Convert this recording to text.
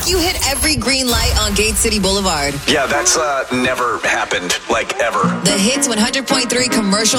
You hit every green light on Gate City Boulevard. Yeah, that's never happened, like ever. The Hits 100.3 commercial